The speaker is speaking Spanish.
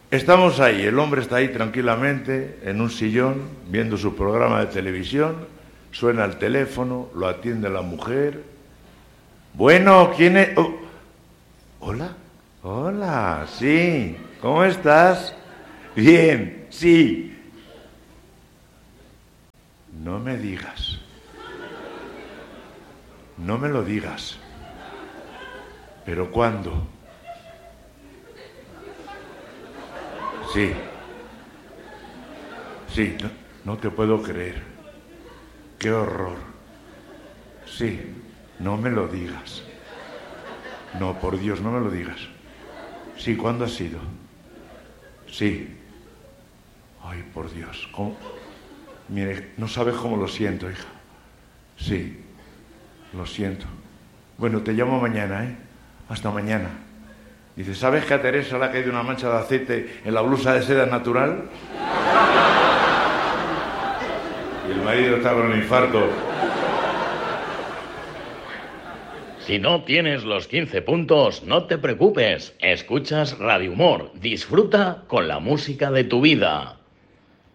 Estamos ahí, el hombre está ahí tranquilamente, en un sillón, viendo su programa de televisión, suena el teléfono, lo atiende la mujer. Bueno, ¿quién es? Oh. ¿Hola? Hola, sí, ¿cómo estás? Bien, sí. No me digas. No me lo digas. ¿Pero cuándo? Sí. Sí, no te puedo creer. Qué horror. Sí, no me lo digas. No, por Dios, no me lo digas. Sí, ¿cuándo ha sido? Sí. Ay, por Dios. ¿Cómo? Mire, no sabes cómo lo siento, hija. Sí, lo siento. Bueno, te llamo mañana, ¿eh? Hasta mañana. Dice, ¿sabes que a Teresa le ha caído una mancha de aceite en la blusa de seda natural? Y el marido está con el infarto. Si no tienes los 15 puntos, no te preocupes. Escuchas Radio Humor. Disfruta con la música de tu vida.